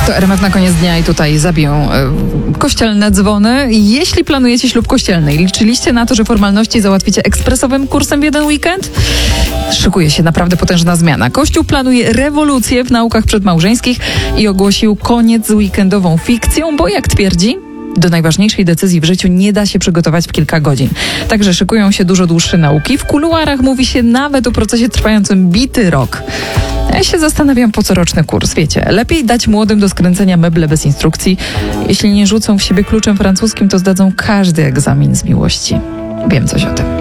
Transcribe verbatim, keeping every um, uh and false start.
To R M F na koniec dnia i tutaj zabiją y, kościelne dzwony. Jeśli planujecie ślub kościelny i liczyliście na to, że formalności załatwicie ekspresowym kursem w jeden weekend, szykuje się naprawdę potężna zmiana. Kościół planuje rewolucję w naukach przedmałżeńskich i ogłosił koniec z weekendową fikcją, bo jak twierdzi, do najważniejszej decyzji w życiu nie da się przygotować w kilka godzin. Także szykują się dużo dłuższe nauki. W kuluarach mówi się nawet o procesie trwającym bity rok. Ja się zastanawiam, po co roczny kurs. Wiecie, lepiej dać młodym do skręcenia meble bez instrukcji. Jeśli nie rzucą w siebie kluczem francuskim, to zdadzą każdy egzamin z miłości. Wiem coś o tym.